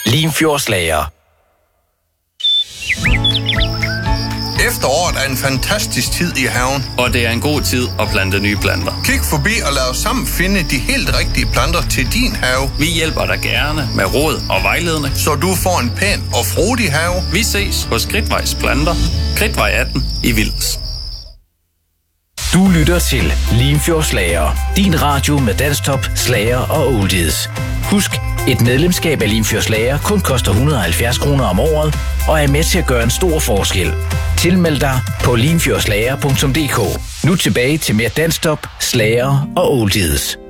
Limfjordslager. Efteråret er en fantastisk tid i haven. Og det er en god tid at plante nye planter. Kig forbi og lad os sammen finde de helt rigtige planter til din have. Vi hjælper dig gerne med råd og vejledning, så du får en pæn og frodig have. Vi ses hos Kridtvejs Planter, Kridtvej 18 i Vils. Du lytter til Limfjordslager. Din radio med danstop, slager og oldies. Husk, et medlemskab af Limfjordslager kun koster 170 kroner om året og er med til at gøre en stor forskel. Tilmeld dig på limfjordslager.dk. Nu tilbage til mere danstop, slager og oldies.